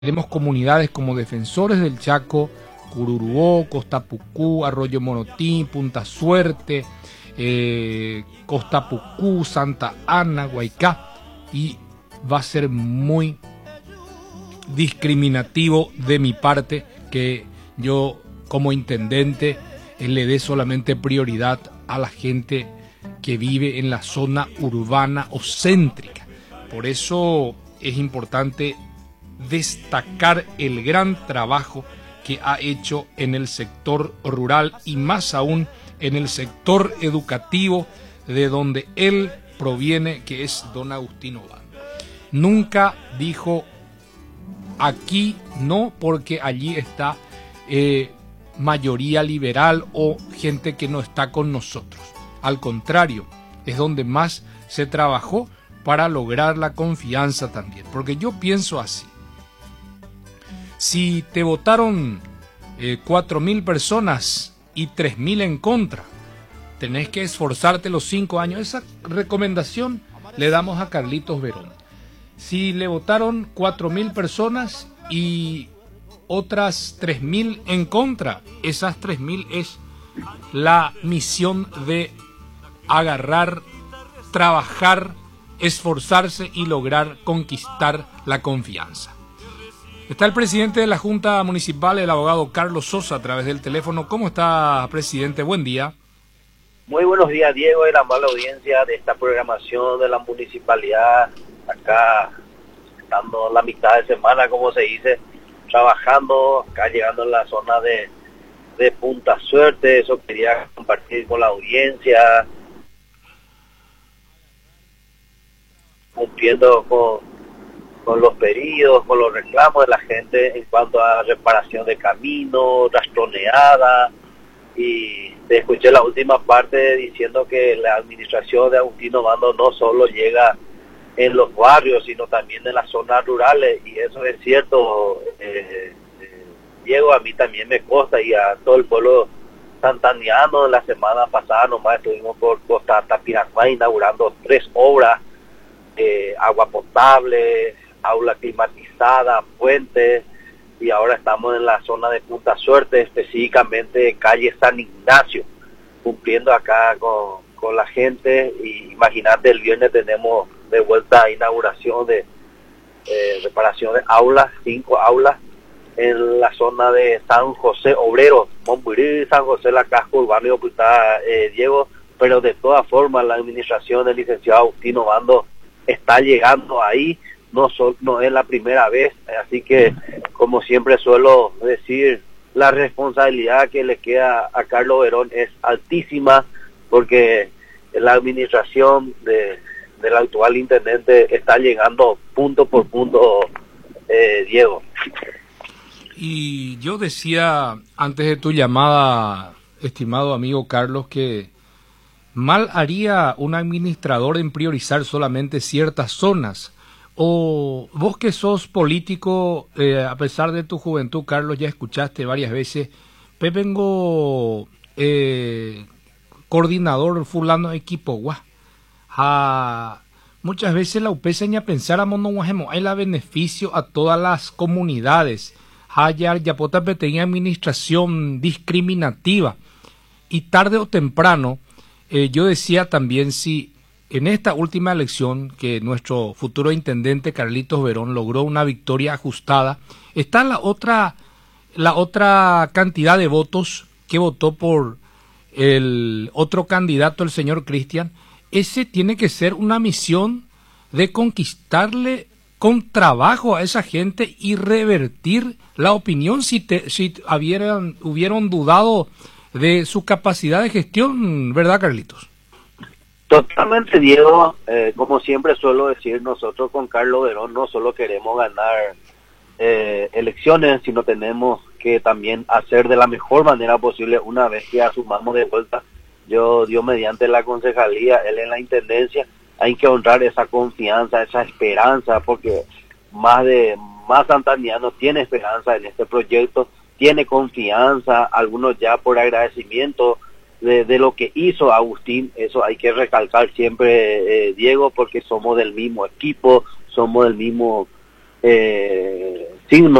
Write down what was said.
Tenemos comunidades como Defensores del Chaco, Cururuó, Costa Pucú, Arroyo Monotín, Punta Suerte, Costa Pucú, Santa Ana, Guaicá, y va a ser muy discriminativo de mi parte que yo como intendente le dé solamente prioridad a la gente que vive en la zona urbana o céntrica. Por eso es importante destacar el gran trabajo que ha hecho en el sector rural y más aún en el sector educativo de donde él proviene, que es don Agustín Obando. Nunca dijo aquí no, porque allí está mayoría liberal o gente que no está con nosotros. Al contrario, es donde más se trabajó para lograr la confianza también. Porque yo pienso así. Si te votaron 4.000 personas y 3.000 en contra, tenés que esforzarte los 5 años. Esa recomendación le damos a Carlitos Verón. Si le votaron 4.000 personas y otras 3.000 en contra, esas 3.000 es la misión de agarrar, trabajar, esforzarse y lograr conquistar la confianza. Está el presidente de la Junta Municipal, el abogado Carlos Sosa, a través del teléfono. ¿Cómo está, presidente? Buen día. Muy buenos días, Diego, y la mala audiencia de esta programación de la municipalidad. Acá, dando la mitad de semana, como se dice, trabajando, acá llegando en la zona de Punta Suerte. Eso quería compartir con la audiencia, cumpliendo con los pedidos, con los reclamos de la gente en cuanto a reparación de camino, rastroneada. Y te escuché la última parte diciendo que la administración de Agustín Obando no solo llega en los barrios, sino también en las zonas rurales, y eso es cierto. Diego, a mí también me consta, y a todo el pueblo santandeano. La semana pasada nomás estuvimos por Costa Tapiracá inaugurando 3 obras, agua potable, aula climatizada, puentes, y ahora estamos en la zona de Punta Suerte, específicamente calle San Ignacio, cumpliendo acá con la gente. Y imagínate, el viernes tenemos de vuelta inauguración de reparación de aulas, 5 aulas en la zona de San José Obrero, Monburí, San José La Casco, el barrio que está Diego. Pero de todas formas la administración del licenciado Agustín Obando está llegando ahí. No es la primera vez, así que, como siempre suelo decir, la responsabilidad que le queda a Carlos Verón es altísima, porque la administración del actual intendente está llegando punto por punto, Diego. Y yo decía antes de tu llamada, estimado amigo Carlos, que mal haría un administrador en priorizar solamente ciertas zonas. O vos que sos político, a pesar de tu juventud, Carlos, ya escuchaste varias veces, vengo coordinador fulano equipo, muchas veces la UP seña pensáramos no hay la beneficio a todas las comunidades, ya tenía administración discriminativa, y tarde o temprano, yo decía también, si en esta última elección que nuestro futuro intendente Carlitos Verón logró una victoria ajustada, está la otra cantidad de votos que votó por el otro candidato, el señor Cristian. Ese tiene que ser una misión de conquistarle con trabajo a esa gente y revertir la opinión si hubieran dudado de su capacidad de gestión, ¿verdad, Carlitos? Totalmente, Diego. Como siempre suelo decir, nosotros con Carlos Verón no solo queremos ganar elecciones, sino tenemos que también hacer de la mejor manera posible una vez que asumamos de vuelta. Dios mediante la concejalía, él en la intendencia. Hay que honrar esa confianza, esa esperanza, porque más santandeanos tiene esperanza en este proyecto, tiene confianza, algunos ya por agradecimiento de lo que hizo Agustín. Eso hay que recalcar siempre, Diego, porque somos del mismo equipo, somos del mismo sin